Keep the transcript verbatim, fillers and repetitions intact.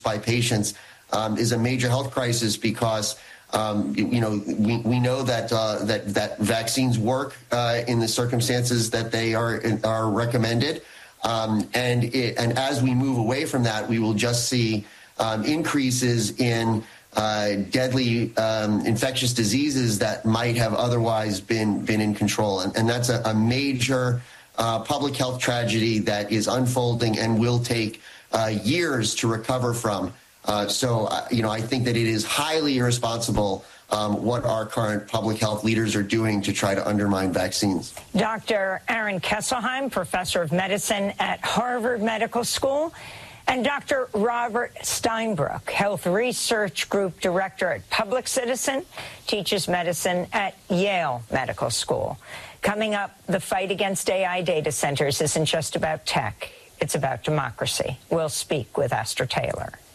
by patients um, is a major health crisis because um, you know we, we know that uh, that that vaccines work uh, in the circumstances that they are are recommended, um, and it, and as we move away from that, we will just see um, increases in uh, deadly um, infectious diseases that might have otherwise been been in control, and, and that's a, a major uh, public health tragedy that is unfolding and will take uh, years to recover from. Uh, so, uh, you know, I think that it is highly irresponsible um, what our current public health leaders are doing to try to undermine vaccines. Doctor Aaron Kesselheim, professor of medicine at Harvard Medical School, and Doctor Robert Steinbruch, health research group director at Public Citizen, teaches medicine at Yale Medical School. Coming up, the fight against A I data centers isn't just about tech. It's about democracy. We'll speak with Esther Taylor.